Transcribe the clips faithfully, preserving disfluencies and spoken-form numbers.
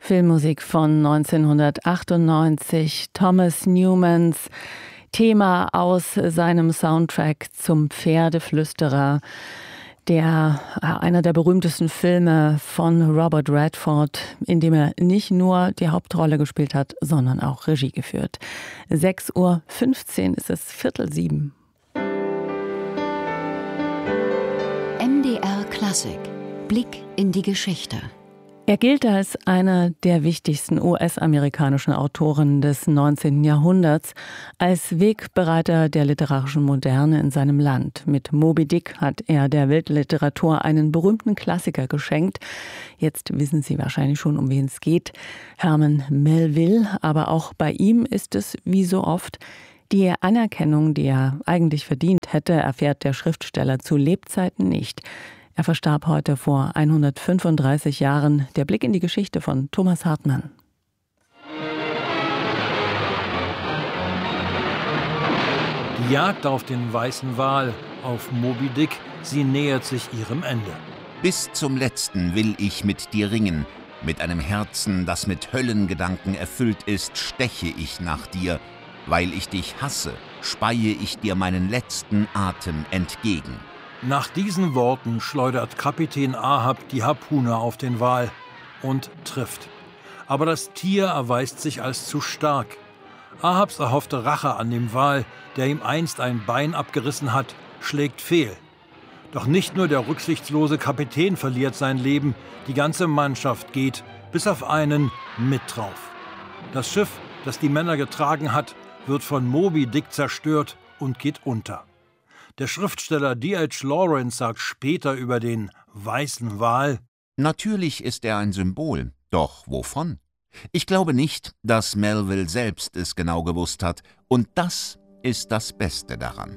Filmmusik von neunzehnhundertachtundneunzig, Thomas Newmans Thema aus seinem Soundtrack zum Pferdeflüsterer, der einer der berühmtesten Filme von Robert Redford, in dem er nicht nur die Hauptrolle gespielt hat, sondern auch Regie geführt. sechs Uhr fünfzehn ist es, Viertel sieben. M D R Klassik. Blick in die Geschichte. Er gilt als einer der wichtigsten U S-amerikanischen Autoren des neunzehnten Jahrhunderts, als Wegbereiter der literarischen Moderne in seinem Land. Mit Moby Dick hat er der Weltliteratur einen berühmten Klassiker geschenkt. Jetzt wissen Sie wahrscheinlich schon, um wen es geht. Herman Melville, aber auch bei ihm ist es, wie so oft, die Anerkennung, die er eigentlich verdient hätte, erfährt der Schriftsteller zu Lebzeiten nicht. Er verstarb heute vor hundertfünfunddreißig Jahren. Der Blick in die Geschichte von Thomas Hartmann. Die Jagd auf den weißen Wal, auf Moby Dick, sie nähert sich ihrem Ende. Bis zum Letzten will ich mit dir ringen. Mit einem Herzen, das mit Höllengedanken erfüllt ist, steche ich nach dir. Weil ich dich hasse, speie ich dir meinen letzten Atem entgegen. Nach diesen Worten schleudert Kapitän Ahab die Harpune auf den Wal und trifft. Aber das Tier erweist sich als zu stark. Ahabs erhoffte Rache an dem Wal, der ihm einst ein Bein abgerissen hat, schlägt fehl. Doch nicht nur der rücksichtslose Kapitän verliert sein Leben, die ganze Mannschaft geht, bis auf einen, mit drauf. Das Schiff, das die Männer getragen hat, wird von Moby Dick zerstört und geht unter. Der Schriftsteller D H Lawrence sagt später über den weißen Wal: Natürlich ist er ein Symbol, doch wovon? Ich glaube nicht, dass Melville selbst es genau gewusst hat, und das ist das Beste daran.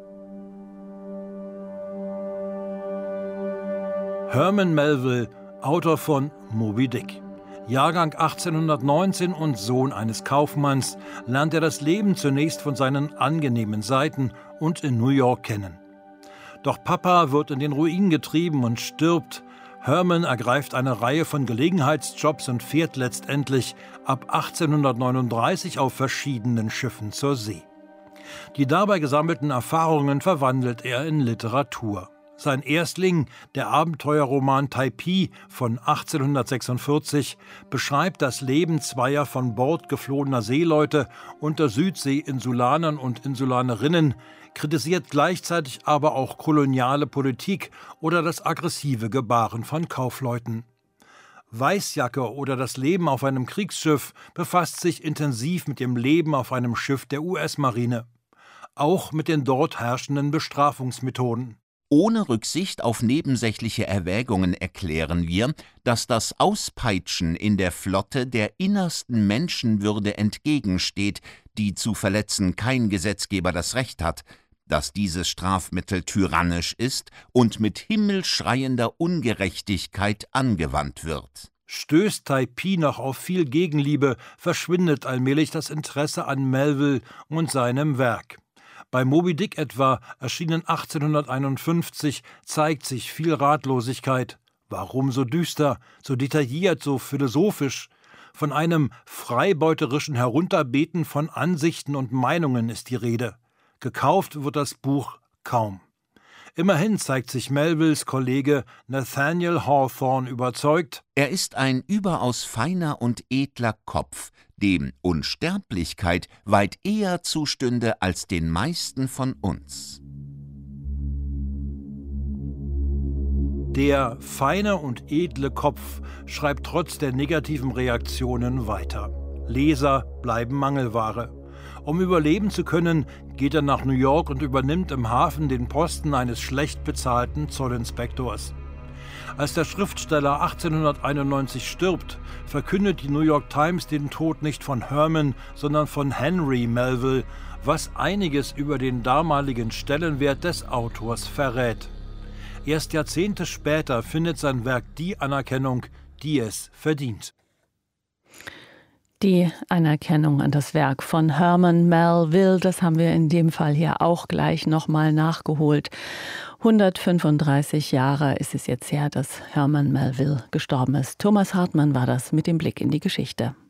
Herman Melville, Autor von Moby Dick. Jahrgang achtzehnhundertneunzehn und Sohn eines Kaufmanns, lernt er das Leben zunächst von seinen angenehmen Seiten und in New York kennen. Doch Papa wird in den Ruin getrieben und stirbt. Herman ergreift eine Reihe von Gelegenheitsjobs und fährt letztendlich ab achtzehnhundertneununddreißig auf verschiedenen Schiffen zur See. Die dabei gesammelten Erfahrungen verwandelt er in Literatur. Sein Erstling, der Abenteuerroman Typee von achtzehnhundertsechsundvierzig, beschreibt das Leben zweier von Bord geflohener Seeleute unter Südsee-Insulanern und Insulanerinnen, kritisiert gleichzeitig aber auch koloniale Politik oder das aggressive Gebaren von Kaufleuten. Weißjacke oder das Leben auf einem Kriegsschiff befasst sich intensiv mit dem Leben auf einem Schiff der U S-Marine. Auch mit den dort herrschenden Bestrafungsmethoden. Ohne Rücksicht auf nebensächliche Erwägungen erklären wir, dass das Auspeitschen in der Flotte der innersten Menschenwürde entgegensteht, die zu verletzen kein Gesetzgeber das Recht hat, dass dieses Strafmittel tyrannisch ist und mit himmelschreiender Ungerechtigkeit angewandt wird. Stößt Typee noch auf viel Gegenliebe, verschwindet allmählich das Interesse an Melville und seinem Werk. Bei Moby Dick etwa, erschienen achtzehnhunderteinundfünfzig, zeigt sich viel Ratlosigkeit. Warum so düster, so detailliert, so philosophisch? Von einem freibeuterischen Herunterbeten von Ansichten und Meinungen ist die Rede. Gekauft wird das Buch kaum. Immerhin zeigt sich Melvilles Kollege Nathaniel Hawthorne überzeugt: Er ist ein überaus feiner und edler Kopf, dem Unsterblichkeit weit eher zustünde als den meisten von uns. Der feine und edle Kopf schreibt trotz der negativen Reaktionen weiter. Leser bleiben Mangelware. Um überleben zu können, geht er nach New York und übernimmt im Hafen den Posten eines schlecht bezahlten Zollinspektors. Als der Schriftsteller achtzehnhunderteinundneunzig stirbt, verkündet die New York Times den Tod nicht von Herman, sondern von Henry Melville, was einiges über den damaligen Stellenwert des Autors verrät. Erst Jahrzehnte später findet sein Werk die Anerkennung, die es verdient. Die Anerkennung an das Werk von Herman Melville, das haben wir in dem Fall hier auch gleich nochmal nachgeholt. hundertfünfunddreißig Jahre ist es jetzt her, dass Herman Melville gestorben ist. Thomas Hartmann war das mit dem Blick in die Geschichte.